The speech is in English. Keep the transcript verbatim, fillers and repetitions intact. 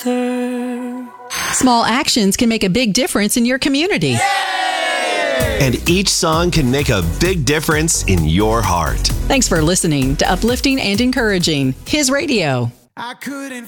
answer. Small actions can make a big difference in your community. And each song can make a big difference in your heart. Thanks for listening to Uplifting and Encouraging His Radio. I couldn't